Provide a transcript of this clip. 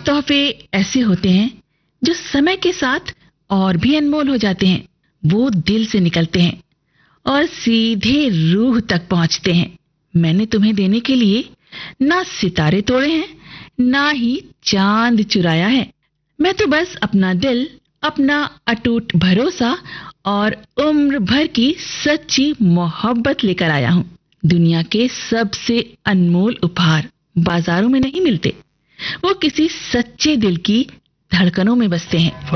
तोहफे ऐसे होते हैं जो समय के साथ और भी अनमोल हो जाते हैं। वो दिल से निकलते हैं और सीधे रूह तक पहुंचते हैं। मैंने तुम्हें देने के लिए ना सितारे तोड़े हैं, ना ही चांद चुराया है। मैं तो बस अपना दिल, अपना अटूट भरोसा और उम्र भर की सच्ची मोहब्बत लेकर आया हूँ। दुनिया के सबसे अनमोल उपहार बाजारों में नहीं मिलते, वो किसी सच्चे दिल की धड़कनों में बसते हैं।